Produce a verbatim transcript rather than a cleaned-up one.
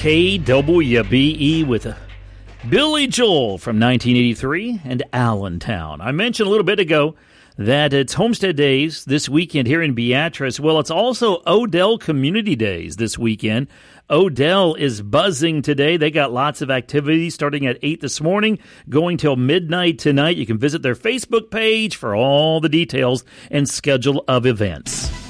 K W B E with a Billy Joel from nineteen eighty-three and Allentown. I mentioned a little bit ago that it's Homestead Days this weekend here in Beatrice. Well, it's also Odell Community Days this weekend. Odell is buzzing today. They got lots of activities starting at eight this morning, going till midnight tonight. You can visit their Facebook page for all the details and schedule of events.